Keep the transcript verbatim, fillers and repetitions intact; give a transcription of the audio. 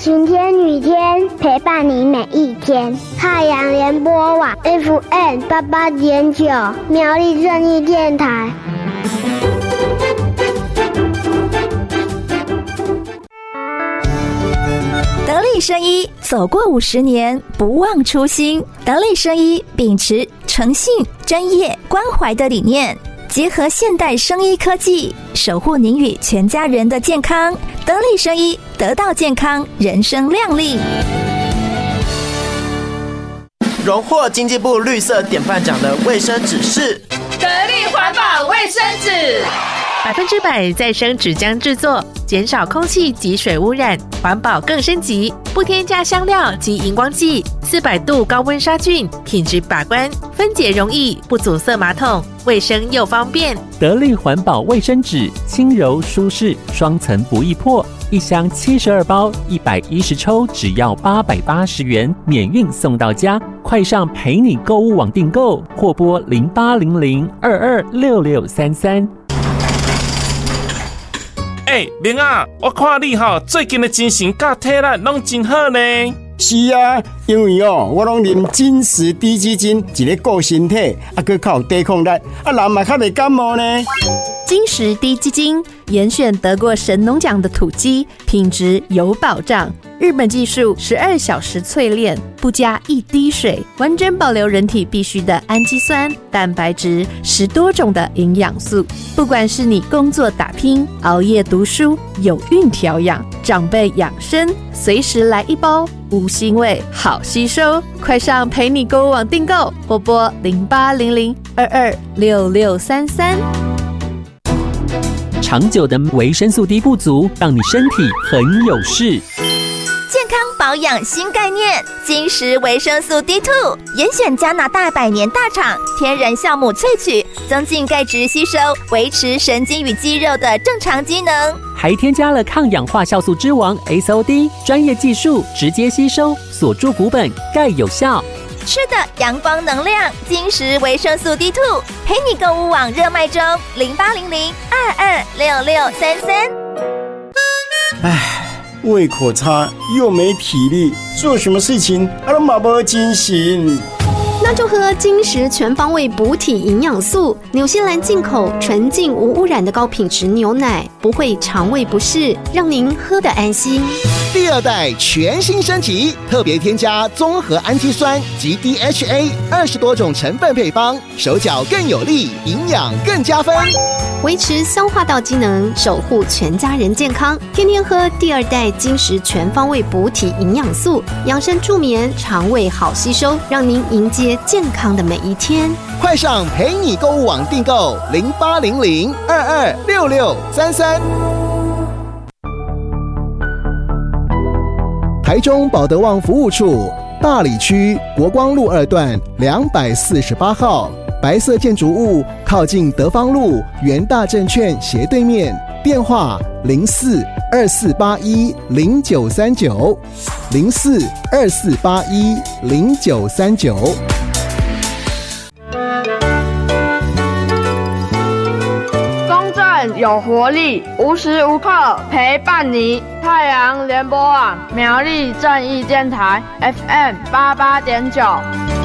晴天雨天陪伴你每一天。太阳联播网 F M 八八点九，苗栗正义电台。 得力生医走过五十年，不忘初心。得力生医秉持诚信、专业、关怀的理念，结合现代生医科技，守护您与全家人的健康。得力生医，得到健康，人生亮丽。 荣获经济部绿色典范奖的卫生纸是得力环保卫生纸， 百分之百再生纸浆制作，减少空气及水污染，环保更升级，不添加香料及荧光剂，四百度高温杀菌，品质把关，分解容易，不阻塞马桶，卫生又方便。 得力环保卫生纸，轻柔舒适，双层不易破，一箱七十二包，一百一十抽，只要八百八十元，免运送到家。快上陪你购物网订购，或拨零八零零二二六六三三。 哎，明啊，我看你吼最近的精神甲体力拢真好呢。 是啊，因为哦，我拢啉金石低基金，一个顾身体，啊，佮较有抵抗力，啊，人嘛较袂感冒呢。 金石低基金严选得过神农奖的土鸡，品质有保障。日本技术十二小时淬炼，不加一滴水，完整保留人体必需的氨基酸、蛋白质，十多种的营养素。不管是你工作打拼、熬夜读书、有孕调养、长辈养生，随时来一包，无腥味，好吸收。快上陪你购物网订购，或拨零八零零二二六六三三。 长久的维生素 D 不足，让你身体很有事。 健康保养新概念，金石维生素 D 二 严选加拿大百年大厂天然酵母萃取，增进钙质吸收，维持神经与肌肉的正常机能， 还添加了抗氧化酵素之王 S O D， 专业技术直接吸收，锁住骨本，钙有效。 吃的阳光能量，金石维生素 D 二， 陪你购物网热卖中，零八零零二二六六三三。 唉，胃口差又没体力，做什么事情啊都嘛没精神。 那就喝金石全方位补体营养素，纽西兰进口纯净无污染的高品质牛奶，不会肠胃不适，让您喝得安心。 第二代全新升级，特别添加综合氨基酸及 D H A 二十多种成分配方，手脚更有力，营养更加分， 维持消化道机能，守护全家人健康。天天喝第二代金石全方位补体营养素，养生助眠，肠胃好吸收，让您迎接健康的每一天。 快上陪你购物网订购零八零零二二六六三三。台中保德旺服务处大里区国光路二段两百四十八号，白色建筑物靠近德芳路元大证券斜对面，电话零四二四八一零九三九零四二四八一零九三九。 公正有活力，无时无刻陪伴你。太阳联播网苗栗正义电台 F M 八八点九。